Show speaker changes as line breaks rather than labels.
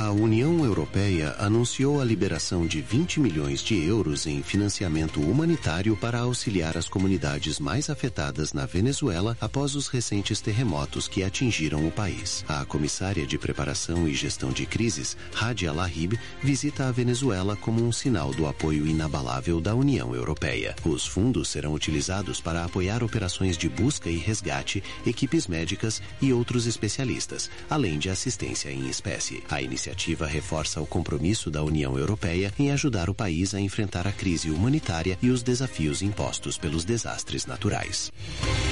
A União Europeia anunciou a liberação de 20 milhões de euros em financiamento humanitário para auxiliar as comunidades mais afetadas na Venezuela após os recentes terremotos que atingiram o país. A comissária de Preparação e Gestão de Crises, Radia Lahib, visita a Venezuela como um sinal do apoio inabalável da União Europeia. Os fundos serão utilizados para apoiar operações de busca e resgate, equipes médicas e outros especialistas, além de assistência em espécie. A iniciativa reforça o compromisso da União Europeia em ajudar o país a enfrentar a crise humanitária e os desafios impostos pelos desastres naturais.